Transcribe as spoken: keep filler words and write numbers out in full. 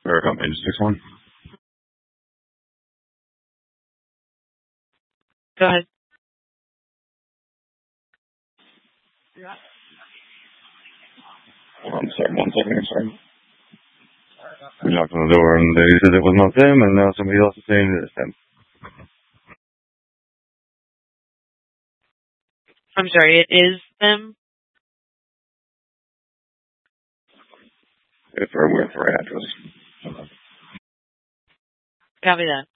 Or company six one. Go ahead. Hold on, sorry, one second, I'm sorry. We knocked on the door and they said it was not them, and now somebody else is saying that it's them. I'm sorry, it is them? If we're with our address. Copy that.